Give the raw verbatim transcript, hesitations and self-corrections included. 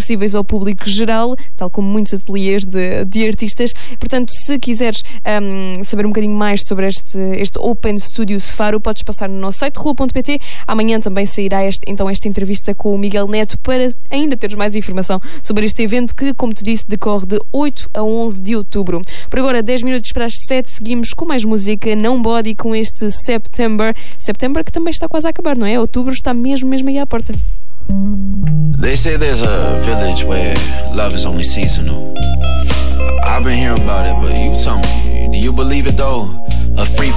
acessíveis ao público geral, tal como muitos ateliês de, de artistas. Portanto, se quiseres um, saber um bocadinho mais sobre este, este Open Studios Faro, podes passar no nosso site rua ponto pt. Amanhã também sairá este, então esta entrevista com o Miguel Neto para ainda teres mais informação sobre este evento que, como te disse, decorre de oito a onze de outubro. Por agora, dez minutos para as sete, seguimos com mais música, Não Body, com este September. September que também está quase a acabar, não é? Outubro está mesmo, mesmo aí à porta. They say there's a village where love is only seasonal. I've been hearing about it, but you tell me, do you believe it though? A free